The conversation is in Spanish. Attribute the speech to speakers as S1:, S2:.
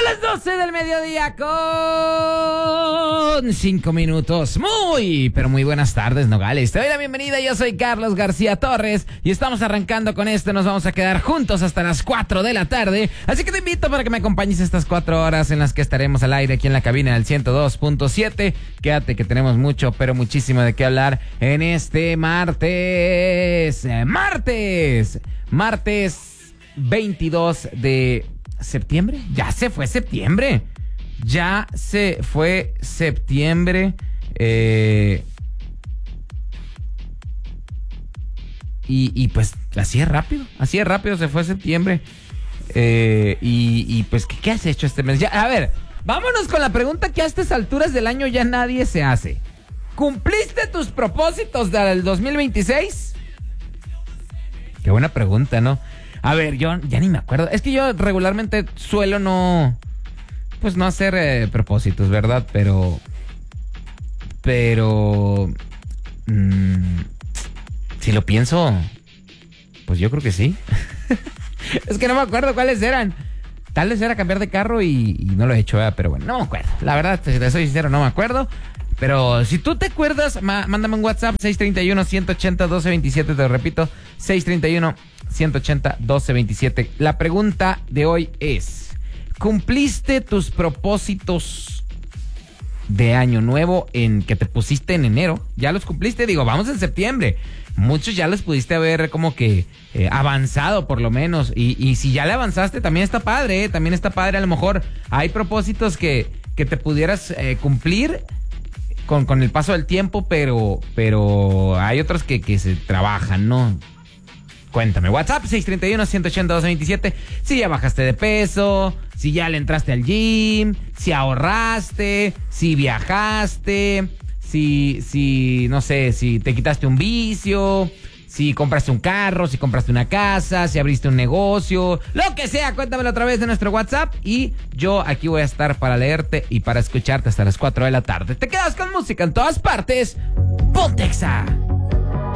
S1: las 12 del mediodía con 5 minutos. Muy, pero muy buenas tardes, Nogales. Te doy la bienvenida, yo soy Carlos García Torres y estamos arrancando con esto. Nos vamos a quedar juntos hasta las 4 de la tarde. Así que te invito para que me acompañes estas 4 horas en las que estaremos al aire aquí en la cabina del 102.7. Quédate que tenemos mucho, pero muchísimo de qué hablar en este martes 22 de septiembre. Ya se fue septiembre. Y pues así es rápido se fue septiembre. Y pues ¿qué has hecho este mes? Ya, a ver, vámonos con la pregunta que a estas alturas del año ya nadie se hace. ¿Cumpliste tus propósitos del 2026? Qué buena pregunta, ¿no? A ver, yo ya ni me acuerdo. Es que yo regularmente suelo no hacer propósitos, ¿verdad? Pero si lo pienso, pues yo creo que sí. Es que no me acuerdo cuáles eran. Tal vez era cambiar de carro y no lo he hecho, ¿verdad? Pero bueno, no me acuerdo. La verdad, si te soy sincero, no me acuerdo. Pero si tú te acuerdas, mándame un WhatsApp 631-180-1227. Te lo repito, 631-180-1227. La pregunta de hoy es: ¿cumpliste tus propósitos de año nuevo en que te pusiste en enero? ¿Ya los cumpliste? Digo, vamos en septiembre. Muchos ya los pudiste haber como que avanzado por lo menos. Y si ya le avanzaste, también está padre, ¿eh? También está padre. A lo mejor hay propósitos que te pudieras cumplir con el paso del tiempo, pero hay otros que se trabajan, ¿no? Cuéntame, WhatsApp 631-180-1227. Si ya bajaste de peso, si ya le entraste al gym, si ahorraste, si viajaste, si no sé, si te quitaste un vicio, si compraste un carro, si compraste una casa, si abriste un negocio, lo que sea, cuéntamelo a través de nuestro WhatsApp y yo aquí voy a estar para leerte y para escucharte hasta las 4 de la tarde. Te quedas con música en todas partes. ¡Ponte Exa!